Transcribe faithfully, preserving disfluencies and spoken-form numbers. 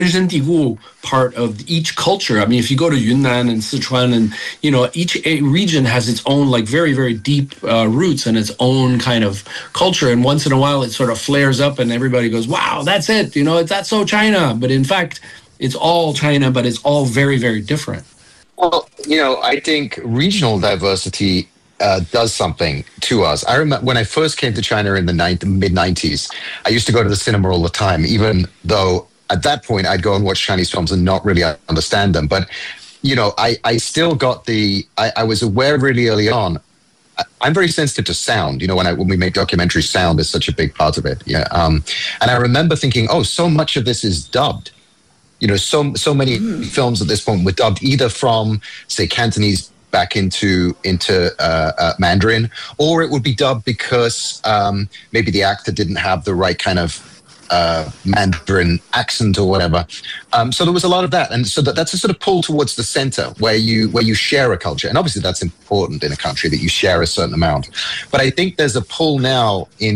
根深蒂固 part of each culture. I mean, if you go to Yunnan and Sichuan, and you know, each region has its own like very very deep uh, roots and its own kind of culture. And once in a while, it sort of flares up, and everybody goes, "Wow, that's it!" You know, that's so China. But in fact, it's all China, but it's all very very different. Well, you know, I think regional diversity uh, does something to us. I remember when I first came to China in the mid nineties, I used to go to the cinema all the time, even though at that point I'd go and watch Chinese films and not really understand them. But, you know, I, I still got the, I, I was aware really early on. I'm very sensitive to sound. You know, when I when we make documentaries, sound is such a big part of it. Yeah. Um, and I remember thinking, oh, so much of this is dubbed. You know, so so many mm. films at this point were dubbed either from, say, Cantonese back into into uh, uh, Mandarin, or it would be dubbed because um, maybe the actor didn't have the right kind of uh, Mandarin accent or whatever. Um, so there was a lot of that, and so that, that's a sort of pull towards the center where you where you share a culture, and obviously that's important in a country that you share a certain amount. But I think there's a pull now in